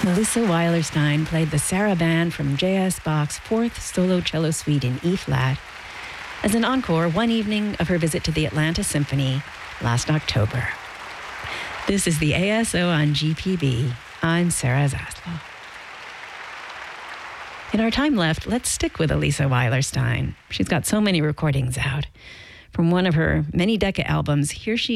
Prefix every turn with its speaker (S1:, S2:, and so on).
S1: Melissa Weilerstein played the Sarabande from J.S. Bach's Fourth Solo Cello Suite in E-flat as an encore one evening of her visit to the Atlanta Symphony last October. This is the ASO on GPB. I'm Sarah Zaslow. In our time left, let's stick with Elisa Weilerstein. She's got so many recordings out. From one of her many Decca albums, here she